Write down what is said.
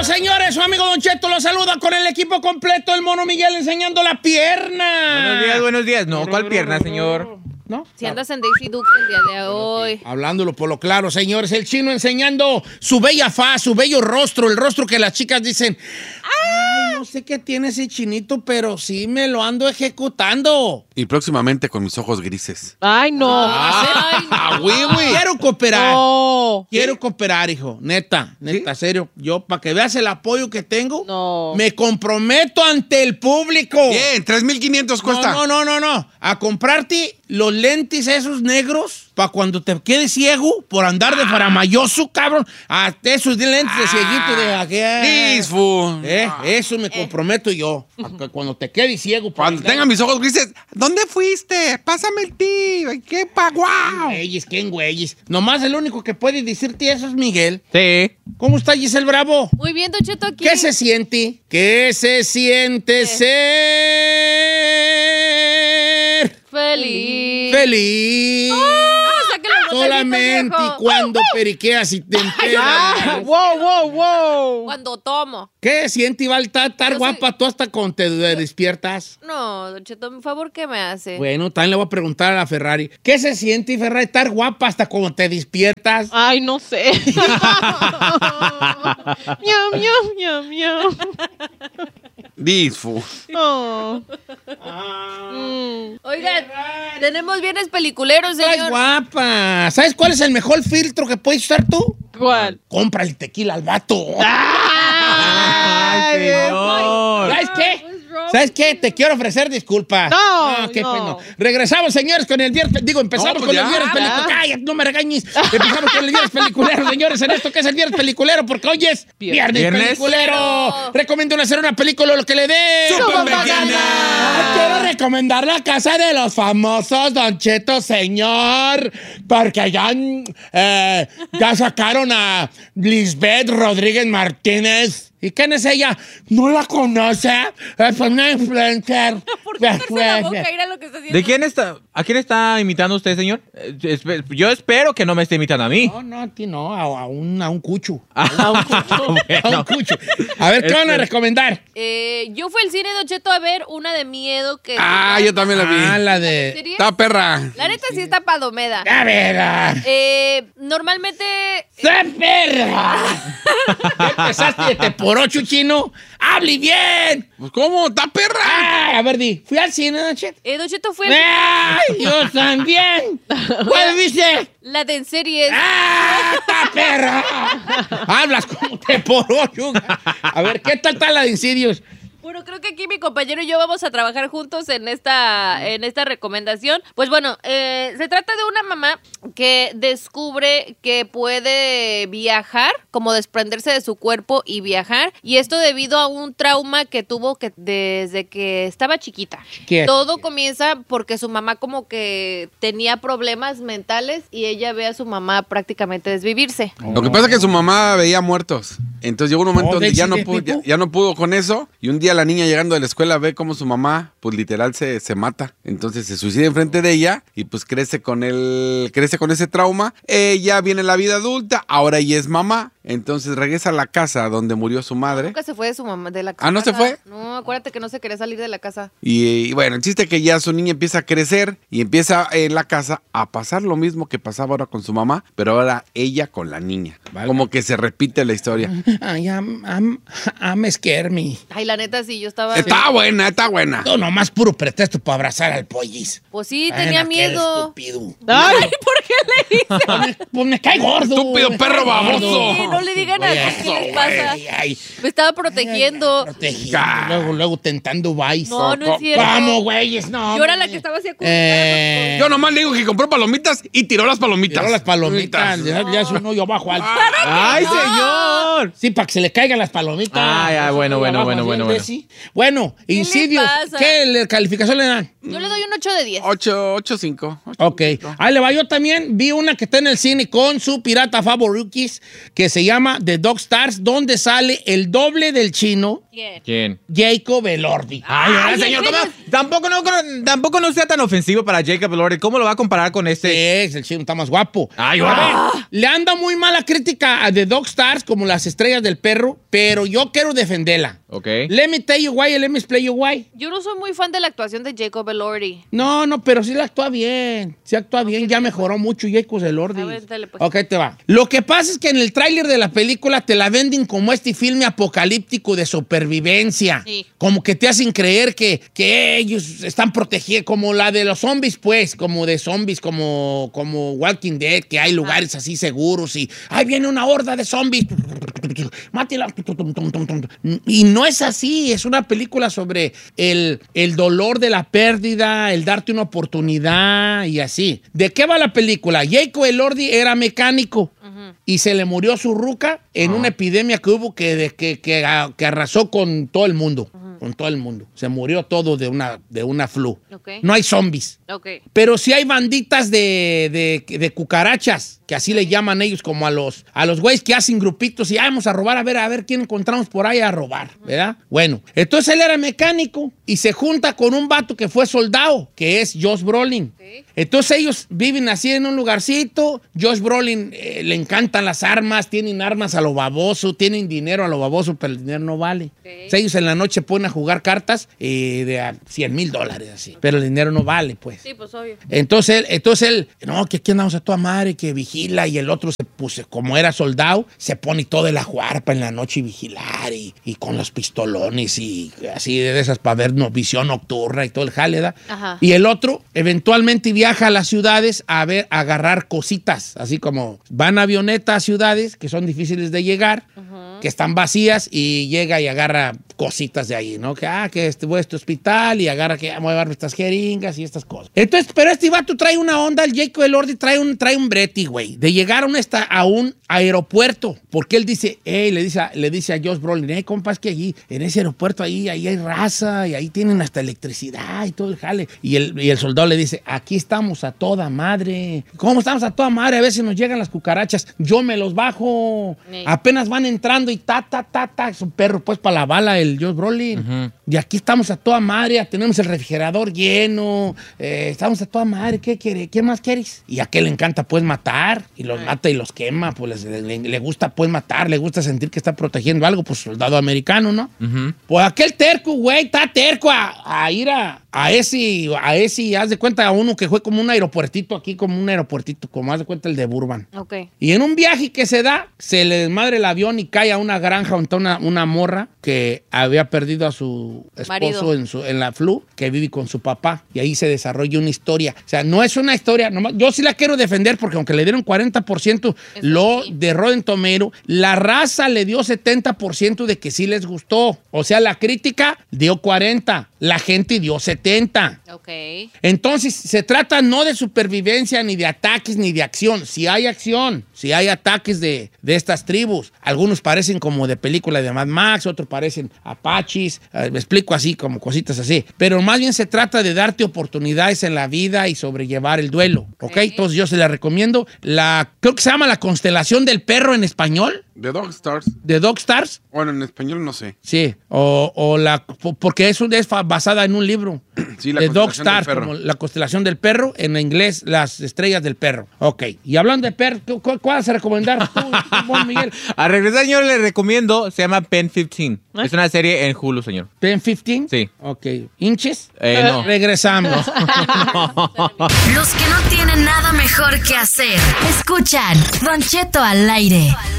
señores, su amigo Don Cheto lo saluda con el equipo completo, el Mono Miguel enseñando la pierna. Buenos días. No, ¿cuál pierna, señor? ¿No? Si andas en Daisy Duke el día de hoy. Hablándolo por lo claro, señores, el chino enseñando su bella faz, su bello rostro, el rostro que las chicas dicen, ay, no sé qué tiene ese chinito, pero sí me lo ando ejecutando. Y próximamente con mis ojos grises. Ay, no. Quiero cooperar. No. Quiero cooperar, hijo. Neta, serio. Yo, para que veas el apoyo que tengo, me comprometo ante el público. Bien, 3,500 cuesta. No. A comprarte los lentes esos negros para cuando te quedes ciego por andar de faramayoso, cabrón. A esos lentes de cieguito de aquel. Disfu. Eso me comprometo yo. A que cuando te quedes ciego. Cuando tenga mis ojos grises, ¿dónde fuiste? Pásame el tío. ¿Qué pa' guau? ¿Quién güeyes? Nomás el único que puede decirte eso es Miguel. Sí. ¿Cómo está Giselle Bravo? Muy bien, Don Cheto, aquí. ¿Qué se siente? ¿Qué se siente ser? Feliz. Solamente cuando periqueas y te enteras. Wow. Cuando tomo. ¿Qué siente, Ival? Estar guapa tú hasta cuando te despiertas. No, Don Cheto, por favor, ¿qué me hace? Bueno, también le voy a preguntar a la Ferrari. ¿Qué se siente, Ferrari, estar guapa hasta cuando te despiertas? Ay, no sé. Miau. Disfu. Oh. Oigan, tenemos bienes peliculeros, señor. Estás guapa. ¿Sabes cuál es el mejor filtro que puedes usar tú? ¿Cuál? Compra el tequila al vato. ¡Ay, señor! ¿Sabes qué? ¿Sabes qué? Te quiero ofrecer disculpas. No, qué no. pena. Regresamos, señores, con el viernes. Empezamos con el viernes peliculero. Cállate, no me regañes. Empezamos con el viernes peliculero, señores, en esto que es el viernes peliculero, porque hoy es viernes peliculero. Recomiendo hacer una película, lo que le dé. Quiero recomendar La Casa de los Famosos, Don Cheto, señor, porque ya sacaron a Lisbeth Rodríguez Martínez. ¿Y quién es ella? ¿No la conoce? Es una influencer. ¿Por qué hacerse la boca? Mira lo que está haciendo. ¿De quién está? ¿A quién está imitando usted, señor? Yo espero que no me esté imitando a mí. No, a ti no, a un cucho. A un cucho. A un cucho. A ver, ¿qué van a recomendar? Yo fui al cine, Don Cheto, a ver una de miedo que... Yo también la vi. La de... ¿Sería? Está perra. La neta sí está palomeda. A ver. Normalmente... ¡Está perra! ¿Empezaste por 8, chino? ¡Hable bien! Pues, ¿cómo? ¡Está perra! Ay, a ver, fui al cine, Don Cheto. Don Cheto fue ¡Ay, yo también! ¿Cuál viste? la de en series. ¡Ah, está perra! Hablas como te por 8. A ver, ¿qué tal está la de Insidious? Bueno, creo que aquí mi compañero y yo vamos a trabajar juntos en esta recomendación. Pues bueno, se trata de una mamá que descubre que puede viajar, como desprenderse de su cuerpo y viajar. Y esto debido a un trauma que tuvo desde que estaba chiquita. Todo comienza porque su mamá como que tenía problemas mentales y ella ve a su mamá prácticamente desvivirse. Lo que pasa es que su mamá veía muertos. Entonces llegó un momento donde ya no pudo con eso. Y un día la niña llegando de la escuela ve cómo su mamá, pues literal se mata. Entonces se suicida enfrente de ella y pues crece con ese trauma. Ella viene a la vida adulta, ahora ella es mamá. Entonces regresa a la casa donde murió su madre. Nunca se fue de su mamá, de la casa. ¿Ah, no se fue? No, acuérdate que no se quería salir de la casa. Y bueno, el chiste es que ya su niña empieza a crecer y empieza en la casa a pasar lo mismo que pasaba ahora con su mamá, pero ahora ella con la niña. Vale. Como que se repite la historia. Ay, I'm scared me. Ay, la neta, sí, yo estaba... Está buena. No, nomás puro pretexto para abrazar al pollis. Pues sí, tenía miedo. Estúpido. Ay, ¿por qué le hice? Pues me cae gordo. Estúpido perro baboso. Sí, no le digan a qué les pasa. Me estaba protegiendo. Luego tentando vice. No es cierto. Vamos, güeyes, no. Yo era la que estaba así Yo nomás le digo que compró palomitas y tiró las palomitas. Tiró las palomitas. Ya es un hoyo abajo al... ¡Ay, señor! Sí, para que se le caigan las palomitas. Ay, bueno. Bueno, Insidious, ¿qué calificación le dan? Yo le doy un 8 de 10. 8.5. Ok. Ahí le va. Yo también vi una que está en el cine con su pirata favorito que se llama The Dog Stars, donde sale el doble del chino. ¿Quién? Jacob Elordi. Ay, señor, Tampoco no sea tan ofensivo para Jacob Elordi. ¿Cómo lo va a comparar con este? El chino está más guapo. Ay, le anda muy mala crítica a The Dog Stars como Las Estrellas del Perro, pero yo quiero defenderla. Ok. Let me tell you why, let me explain you why. Yo no soy muy fan de la actuación de Jacob Elordi. No, pero sí la actúa bien. Sí actúa bien, ya mejoró mucho Jacob Elordi. Dale, pues. Ok, te va. Lo que pasa es que en el tráiler de la película te la venden como este filme apocalíptico de supervivencia. Sí. Como que te hacen creer que ellos están protegidos, como la de los zombies, pues, como de zombies, como Walking Dead, que hay lugares así seguros y ahí viene una horda de zombies. Mátela. Y no es así, es una película sobre el dolor de la pérdida, el darte una oportunidad y así. ¿De qué va la película? Jacob Elordi era mecánico y se le murió su ruca en una epidemia que hubo que arrasó con todo el mundo. Con todo el mundo. Se murió todo de una flu. Okay. No hay zombies. Okay. Pero sí hay banditas de cucarachas, que así le llaman ellos, como a los güeyes que hacen grupitos y vamos a robar, a ver quién encontramos por ahí a robar, ¿verdad? Bueno, entonces él era mecánico y se junta con un vato que fue soldado, que es Josh Brolin. Okay. Entonces ellos viven así en un lugarcito. Josh Brolin le encantan las armas, tienen armas a lo baboso, tienen dinero a lo baboso, pero el dinero no vale. Okay. Entonces ellos en la noche ponen a jugar cartas de $100,000 así, pero el dinero no vale, pues. Sí, pues obvio. Entonces él, no, que aquí andamos a toda madre, que vigila, y el otro se puso, como era soldado, se pone todo de la juarpa en la noche y vigilar, y con los pistolones y así de esas para ver visión nocturna y todo el jale, ¿da? Ajá. Y el otro eventualmente viaja a las ciudades a agarrar cositas, así como van avioneta a ciudades que son difíciles de llegar, que están vacías, y llega y agarra cositas de ahí, ¿no? Que voy a este hospital y agarra que voy a llevar estas jeringas y estas cosas. Entonces, pero este vato trae una onda, el Jacob Elordi trae un brete, güey, de llegar a un aeropuerto, porque él dice, le dice a Josh Brolin, compa, es que allí, en ese aeropuerto ahí hay raza, y ahí tienen hasta electricidad y todo el jale. Y el soldado le dice, aquí estamos a toda madre. ¿Cómo estamos a toda madre? A veces nos llegan las cucarachas, yo me los bajo. Sí. Apenas van entrando y es un perro, pues, para la bala, el Josh Brolin. Y aquí estamos a toda madre, tenemos el refrigerador lleno, estamos a toda madre, ¿qué más quieres? Y a aquel le encanta, pues, matar, y los mata y los quema, pues le gusta, pues, matar, le gusta sentir que está protegiendo algo, pues, soldado americano, ¿no? Pues aquel terco, güey, está terco a ir a ese, haz de cuenta, a uno que fue como un aeropuertito aquí, como haz de cuenta el de Burbank. Okay. Y en un viaje que se da, se le desmadre el avión y cae a una granja donde está una morra que había perdido a su esposo en la flu, que vive con su papá, y ahí se desarrolla una historia. O sea, no es una historia, yo sí la quiero defender, porque aunque le dieron 40% de Rotten Tomatoes, la raza le dio 70% de que sí les gustó. O sea, la crítica dio 40%, la gente dio 70%. Okay. Entonces, se trata no de supervivencia, ni de ataques, ni de acción. Si hay acción, si hay ataques de estas tribus. Algunos parecen como de película de Mad Max, otros parecen apaches, me explico, así, como cositas así. Pero más bien se trata de darte oportunidades en la vida y sobrellevar el duelo, ¿ok? Entonces yo se la recomiendo. Creo que se llama La Constelación del Perro en español. The Dog Stars. ¿The Dog Stars? Bueno, en español no sé. Sí, porque es basada en un libro. Sí, La The Dog Constelación Stars, del Perro. como La Constelación del Perro, en inglés, Las Estrellas del Perro. Ok, y hablando de perro, ¿cuál vas a recomendar tú, Juan Miguel? A regresar, señor, le recomiendo, se llama Pen 15. Es una serie en Hulu, señor. ¿Pen 15? Sí. Ok, ¿inches? No. Regresamos. Los que no tienen nada mejor que hacer, escuchan Don Cheto al aire.